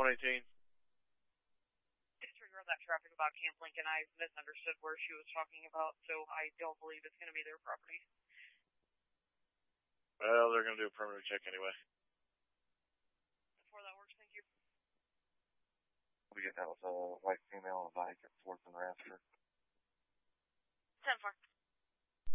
118. Disregard that traffic about Camp Lincoln. I misunderstood where she was talking about, so I don't believe it's going to be their property. Well, they're going to do a perimeter check anyway. Before that works, thank you. We get that with a white female on a bike at 4th and Rasper. 10-4.